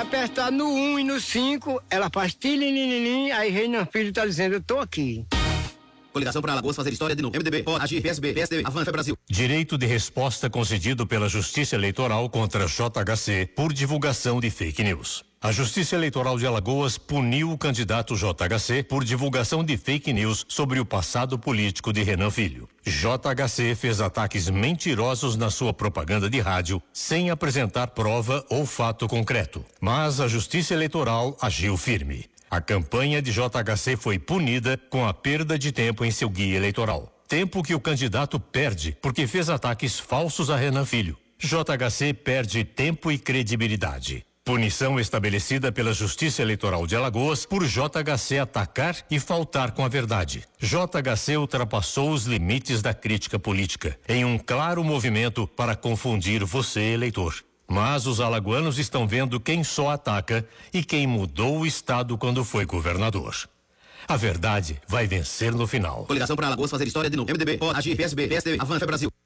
apertar no 1 e no 5, ela faz tilininim, aí Renan Filho tá dizendo, eu tô aqui. Coligação para Alagoas fazer história de novo. MDB, pode agir, PSB, PSDB, Avança Brasil. Direito de resposta concedido pela Justiça Eleitoral contra JHC por divulgação de fake news. A Justiça Eleitoral de Alagoas puniu o candidato JHC por divulgação de fake news sobre o passado político de Renan Filho. JHC fez ataques mentirosos na sua propaganda de rádio, sem apresentar prova ou fato concreto. Mas a Justiça Eleitoral agiu firme. A campanha de JHC foi punida com a perda de tempo em seu guia eleitoral. Tempo que o candidato perde porque fez ataques falsos a Renan Filho. JHC perde tempo e credibilidade. Punição estabelecida pela Justiça Eleitoral de Alagoas por JHC atacar e faltar com a verdade. JHC ultrapassou os limites da crítica política em um claro movimento para confundir você, eleitor. Mas os alagoanos estão vendo quem só ataca e quem mudou o estado quando foi governador. A verdade vai vencer no final. Coligação para Alagoas fazer história de novo. MDB, pode agir, PSB, PSDB, Avança Brasil.